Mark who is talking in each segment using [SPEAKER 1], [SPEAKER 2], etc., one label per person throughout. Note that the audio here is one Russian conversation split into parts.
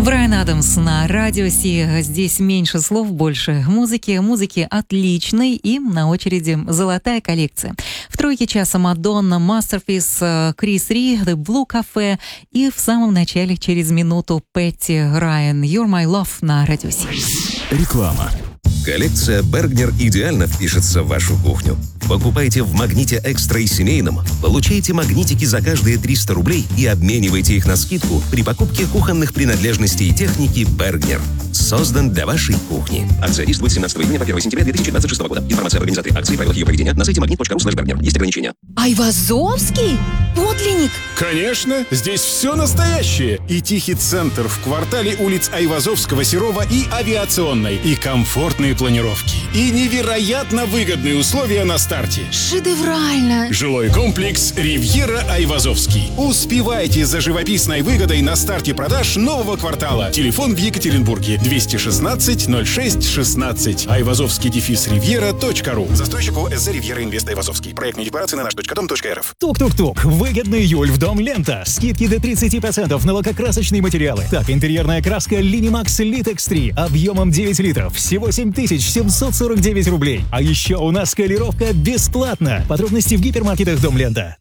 [SPEAKER 1] Брайан Адамс на радио Си. Здесь меньше слов, больше музыки. Музыки отличной, и на очереди золотая коллекция. В тройке часа Мадонна, Masterpiece, Крис Ри, The Blue Cafe, и в самом начале, через минуту, Пэтти Райан, You're My Love на радио Си.
[SPEAKER 2] Реклама.
[SPEAKER 3] Коллекция Бергнер идеально впишется в вашу кухню. Покупайте в «Магните Экстра» и семейном, получайте магнитики за каждые 300 рублей и обменивайте их на скидку при покупке кухонных принадлежностей и техники Бергнер. Создан для вашей кухни. Акция действует с 17 июня по 1 сентября 2026 года. Информация об организаторе акции и правилах ее проведения на сайте magnet.ru/Бергнер. Есть ограничения.
[SPEAKER 4] Айвазовский? Подлинник?
[SPEAKER 2] Конечно, здесь все настоящее. И тихий центр в квартале улиц Айвазовского, Серова и Авиационной. И комфортные планировки. И невероятно выгодные условия на старте.
[SPEAKER 4] Шедеврально!
[SPEAKER 2] Жилой комплекс «Ривьера Айвазовский». Успевайте за живописной выгодой на старте продаж нового квартала. Телефон в Екатеринбурге 216-06-16. Айвазовский-ривьера.ру. Застройщик ОСЗ «Ривьера Инвест Айвазовский». Проектные декларации на наш.дом.рф.
[SPEAKER 5] Тук-тук-тук. Выгодный июль в Дом Лента. Скидки до 30% на лакокрасочные материалы. Так, интерьерная краска Linimax Litex 3 объемом 9 литров. Всего 7749 рублей. А еще у нас скалировка бесплатно. Подробности в гипермаркетах Дом Лента.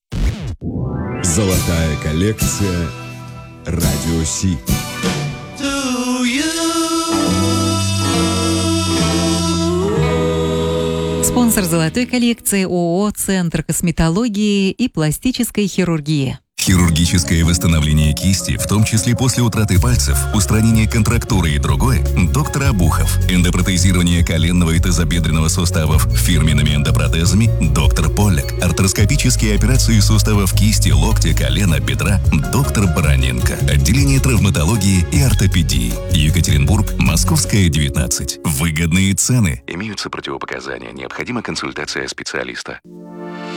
[SPEAKER 6] Золотая коллекция Радио Си.
[SPEAKER 1] Спонсор золотой коллекции ООО «Центр косметологии и пластической хирургии».
[SPEAKER 7] Хирургическое восстановление кисти, в том числе после утраты пальцев, устранение контрактуры и другое, доктор Обухов. Эндопротезирование коленного и тазобедренного суставов фирменными эндопротезами, доктор Поляк. Артроскопические операции суставов кисти, локтя, колена, бедра, доктор Бароненко. Отделение травматологии и ортопедии. Екатеринбург, Московская, 19. Выгодные цены. Имеются противопоказания. Необходима консультация специалиста.